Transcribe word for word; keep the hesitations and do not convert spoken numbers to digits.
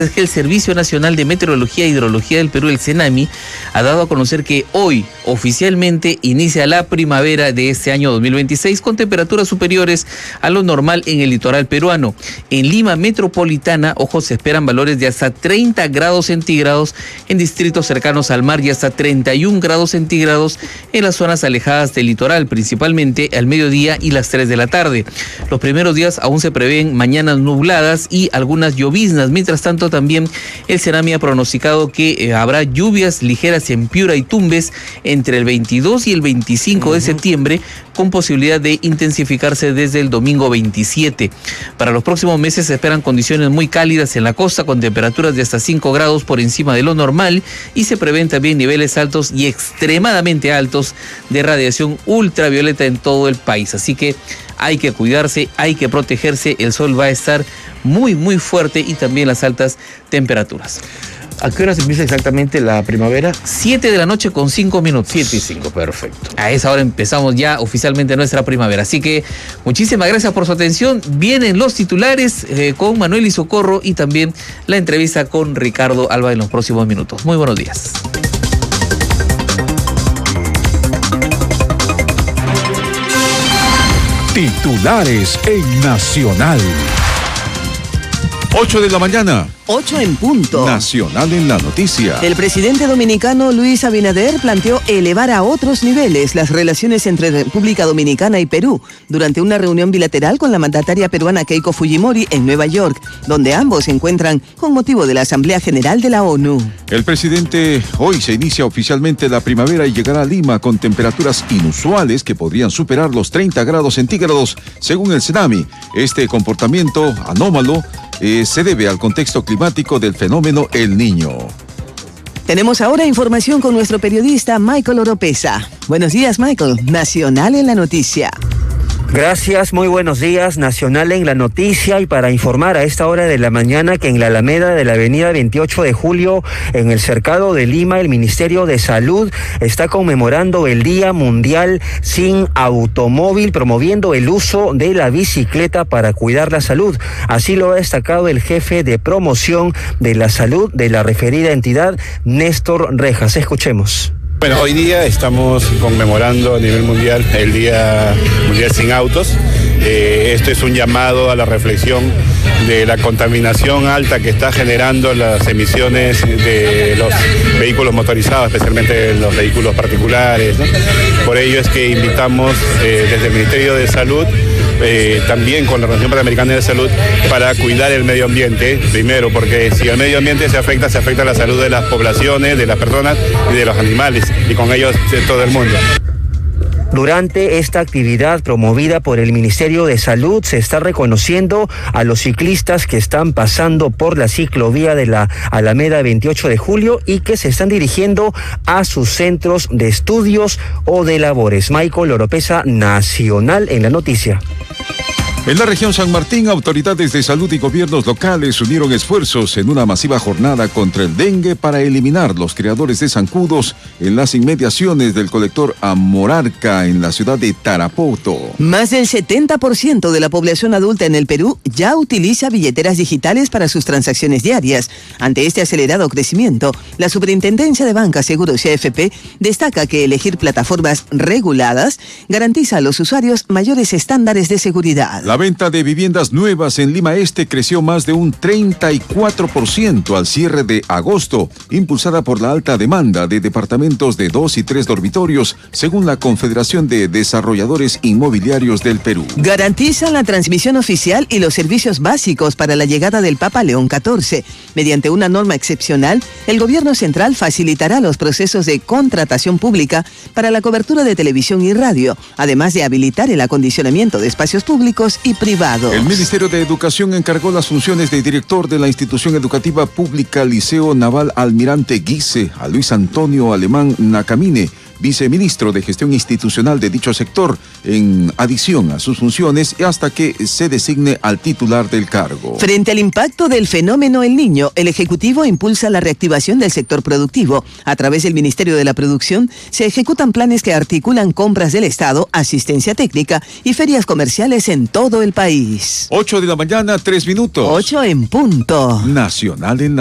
Es que el Servicio Nacional de Meteorología e Hidrología del Perú, el CENAMI, ha dado a conocer que hoy oficialmente inicia la primavera de este año dos mil veintiséis con temperaturas superiores a lo normal en el litoral peruano. En Lima metropolitana, ojo, se esperan valores de hasta treinta grados centígrados en distritos cercanos al mar y hasta treinta y un grados centígrados en las zonas alejadas del litoral, principalmente al mediodía y las tres de la tarde. Los primeros días aún se prevén mañanas nubladas y algunas lloviznas. Mientras tanto, también el CENAMI ha pronosticado que eh, habrá lluvias ligeras en Piura y Tumbes entre el veintidós y el veinticinco uh-huh. de septiembre, con posibilidad de intensificarse desde el domingo veintisiete. Para los próximos meses se esperan condiciones muy cálidas en la costa, con temperaturas de hasta cinco grados por encima de lo normal, y se prevén también niveles altos y extremadamente altos de radiación ultravioleta en todo el país. Así que hay que cuidarse, hay que protegerse, el sol va a estar muy muy fuerte y también las altas temperaturas. ¿A qué hora se empieza exactamente la primavera? siete de la noche con cinco minutos. siete y cinco, perfecto. A esa hora empezamos ya oficialmente nuestra primavera. Así que muchísimas gracias por su atención. Vienen los titulares eh, con Manuel y Socorro y también la entrevista con Ricardo Alba en los próximos minutos. Muy buenos días. Titulares en Nacional. ocho de la mañana. ocho en punto. Nacional en la noticia. El presidente dominicano Luis Abinader planteó elevar a otros niveles las relaciones entre República Dominicana y Perú durante una reunión bilateral con la mandataria peruana Keiko Fujimori en Nueva York, donde ambos se encuentran con motivo de la Asamblea General de la ONU. El presidente hoy se inicia oficialmente la primavera y llegará a Lima con temperaturas inusuales que podrían superar los treinta grados centígrados, según el CENAMI. Este comportamiento anómalo eh, se debe al contexto climático del fenómeno El Niño. Tenemos ahora información con nuestro periodista Michael Oropesa. Buenos días, Michael. Nacional en la noticia. Gracias, muy buenos días. Nacional en la noticia, y para informar a esta hora de la mañana que en la Alameda de la avenida veintiocho de julio, en el cercado de Lima, el Ministerio de Salud está conmemorando el Día Mundial Sin Automóvil, promoviendo el uso de la bicicleta para cuidar la salud. Así lo ha destacado el jefe de promoción de la salud de la referida entidad, Néstor Rejas. Escuchemos. Bueno, hoy día estamos conmemorando a nivel mundial el Día Mundial Sin Autos. Eh, esto es un llamado a la reflexión de la contaminación alta que está generando las emisiones de los vehículos motorizados, especialmente los vehículos particulares, ¿no? Por ello es que invitamos eh, desde el Ministerio de Salud, Eh, también con la Organización Panamericana de Salud, para cuidar el medio ambiente, primero, porque si el medio ambiente se afecta, se afecta la salud de las poblaciones, de las personas y de los animales, y con ellos de todo el mundo. Durante esta actividad promovida por el Ministerio de Salud se está reconociendo a los ciclistas que están pasando por la ciclovía de la Alameda veintiocho de julio y que se están dirigiendo a sus centros de estudios o de labores. Michael Oropesa, Nacional en la noticia. En la región San Martín, autoridades de salud y gobiernos locales unieron esfuerzos en una masiva jornada contra el dengue para eliminar los criadores de zancudos en las inmediaciones del colector Amorarca en la ciudad de Tarapoto. Más del setenta por ciento de la población adulta en el Perú ya utiliza billeteras digitales para sus transacciones diarias. Ante este acelerado crecimiento, la Superintendencia de Banca, Seguros y A F P destaca que elegir plataformas reguladas garantiza a los usuarios mayores estándares de seguridad. La venta de viviendas nuevas en Lima Este creció más de un treinta y cuatro por ciento al cierre de agosto, impulsada por la alta demanda de departamentos de dos y tres dormitorios, según la Confederación de Desarrolladores Inmobiliarios del Perú. Garantizan la transmisión oficial y los servicios básicos para la llegada del Papa León catorce. Mediante una norma excepcional, el gobierno central facilitará los procesos de contratación pública para la cobertura de televisión y radio, además de habilitar el acondicionamiento de espacios públicos y privados. El Ministerio de Educación encargó las funciones de director de la institución educativa pública Liceo Naval Almirante Guise a Luis Antonio Alemán Nacamine, viceministro de Gestión Institucional de dicho sector, en adición a sus funciones y hasta que se designe al titular del cargo. Frente al impacto del fenómeno El Niño, el Ejecutivo impulsa la reactivación del sector productivo. A través del Ministerio de la Producción se ejecutan planes que articulan compras del Estado, asistencia técnica y ferias comerciales en todo el país. ocho de la mañana, tres minutos. ocho en punto. Nacional en